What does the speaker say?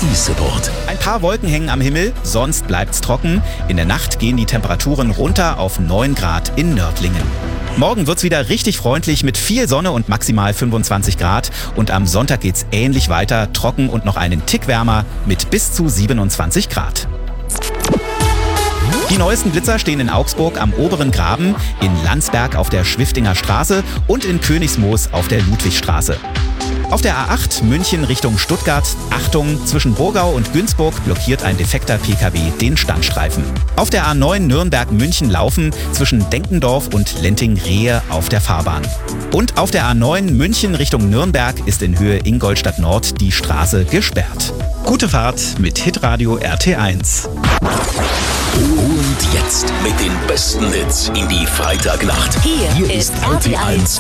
E-Support. Ein paar Wolken hängen am Himmel, sonst bleibt's trocken. In der Nacht gehen die Temperaturen runter auf 9 Grad in Nördlingen. Morgen wird's wieder richtig freundlich mit viel Sonne und maximal 25 Grad. Und am Sonntag geht's ähnlich weiter, trocken und noch einen Tick wärmer mit bis zu 27 Grad. Die neuesten Blitzer stehen in Augsburg am Oberen Graben, in Landsberg auf der Schwiftinger Straße und in Königsmoos auf der Ludwigstraße. Auf der A8 München Richtung Stuttgart, Achtung, zwischen Burgau und Günzburg blockiert ein defekter PKW den Standstreifen. Auf der A9 Nürnberg-München-Laufen zwischen Denkendorf und Lenting-Rehe auf der Fahrbahn. Und auf der A9 München Richtung Nürnberg ist in Höhe Ingolstadt Nord die Straße gesperrt. Gute Fahrt mit Hitradio RT1. Und jetzt mit den besten Hits in die Freitagnacht. Hier ist RT1